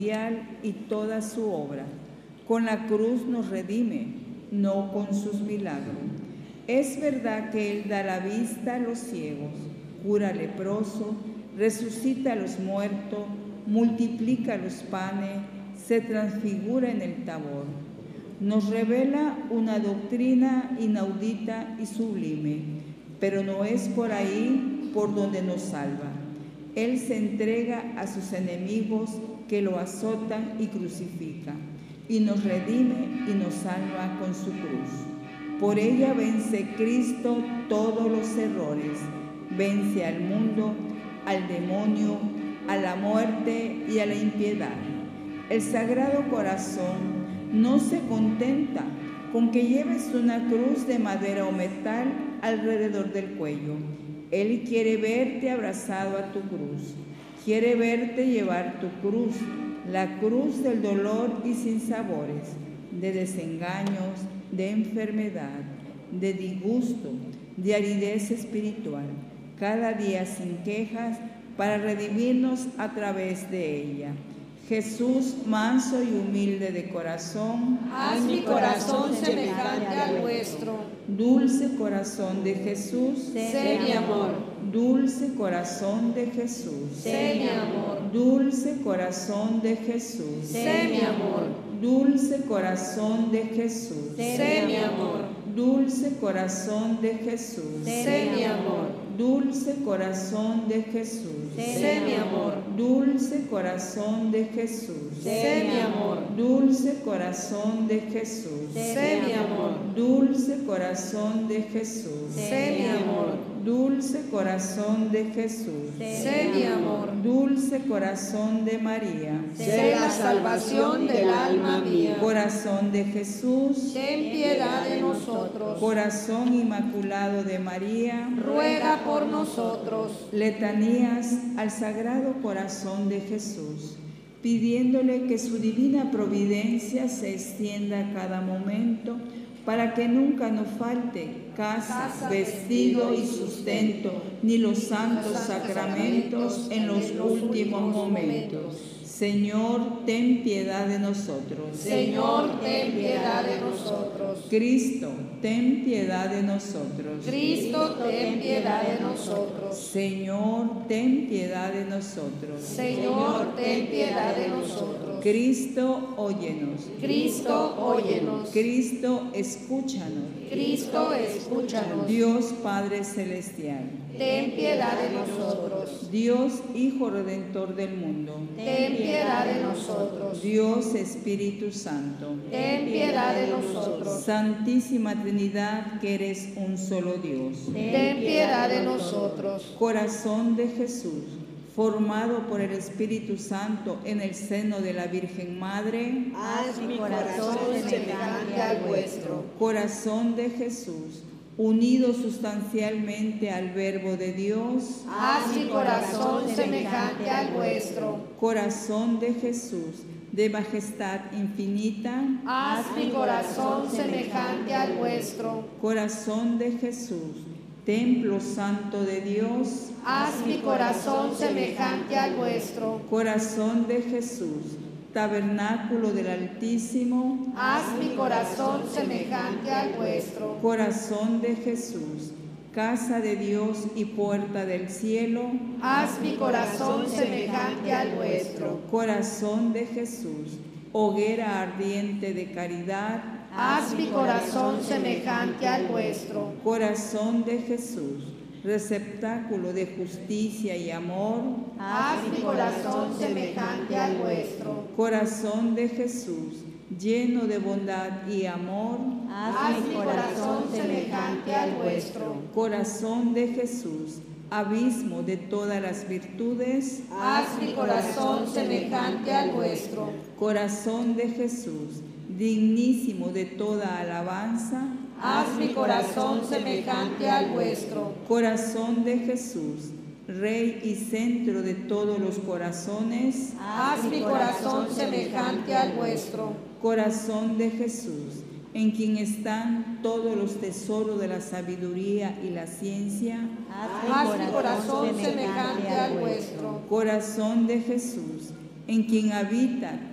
y toda su obra. Con la cruz nos redime, no con sus milagros. Es verdad que Él da la vista a los ciegos, cura al leproso, resucita a los muertos, multiplica los panes, se transfigura en el Tabor. Nos revela una doctrina inaudita y sublime, pero no es por ahí por donde nos salva. Él se entrega a sus enemigos que lo azotan y crucifican, y nos redime y nos salva con su cruz. Por ella vence Cristo todos los errores, vence al mundo, al demonio, a la muerte y a la impiedad. El Sagrado Corazón no se contenta con que lleves una cruz de madera o metal alrededor del cuello. Él quiere verte abrazado a tu cruz, quiere verte llevar tu cruz, la cruz del dolor y sinsabores, de desengaños, de enfermedad, de disgusto, de aridez espiritual, cada día sin quejas, para redimirnos a través de ella. Jesús, manso y humilde de corazón, haz mi corazón semejante al vuestro. Dulce corazón de Jesús, sé mi amor. Dulce corazón de Jesús, sé mi amor. Dulce corazón de Jesús, sé mi amor. Dulce corazón de Jesús, sé mi amor. Dulce corazón de Jesús, sé mi amor. Dulce corazón de Jesús, sé mi amor. Dulce corazón de Jesús, sé mi amor. Dulce corazón de Jesús, sé mi amor. Dulce corazón de Jesús, sé mi amor. Dulce corazón de Jesús, sé mi amor. Dulce corazón de María, sé la salvación del alma mía. Corazón de Jesús, ten piedad de nosotros. Corazón inmaculado de María, ruega por nosotros. Letanías al Sagrado Corazón de Jesús, pidiéndole que su divina providencia se extienda a cada momento, para que nunca nos falte casa, vestido y sustento, ni los santos sacramentos en los últimos momentos. Señor, ten piedad de nosotros. Señor, ten piedad de nosotros. Cristo, ten piedad de nosotros. Cristo, ten piedad de nosotros. Señor, ten piedad de nosotros. Señor, ten piedad de nosotros. Cristo, óyenos. Cristo, óyenos. Cristo, escúchanos. Cristo, escúchanos. Dios Padre Celestial, ten piedad de nosotros. Dios Hijo Redentor del mundo, ten piedad de nosotros. Dios Espíritu Santo, ten piedad de nosotros. Santísima Trinidad, que eres un solo Dios, ten piedad de nosotros. Corazón de Jesús, formado por el Espíritu Santo en el seno de la Virgen Madre, haz mi corazón semejante al vuestro. Corazón de Jesús, unido sustancialmente al Verbo de Dios, haz mi corazón semejante al vuestro. Corazón de Jesús, de majestad infinita, haz mi corazón semejante al vuestro. Corazón de Jesús, Templo Santo de Dios, haz mi corazón semejante al vuestro. Corazón de Jesús, Tabernáculo del Altísimo, haz mi corazón semejante al vuestro. Corazón de Jesús, Casa de Dios y puerta del cielo, haz mi corazón semejante al vuestro. Corazón de Jesús, hoguera ardiente de caridad, haz mi corazón semejante al vuestro. Corazón de Jesús, receptáculo de justicia y amor, haz mi corazón semejante al vuestro. Corazón de Jesús, lleno de bondad y amor, haz mi corazón semejante al vuestro. Corazón de Jesús, abismo de todas las virtudes, haz mi corazón semejante al vuestro. Corazón de Jesús, dignísimo de toda alabanza, haz mi corazón semejante al vuestro. Corazón de Jesús, Rey y centro de todos los corazones, haz mi corazón semejante al vuestro. Corazón de Jesús, en quien están todos los tesoros de la sabiduría y la ciencia, haz mi corazón semejante al vuestro. Corazón de Jesús, en quien habita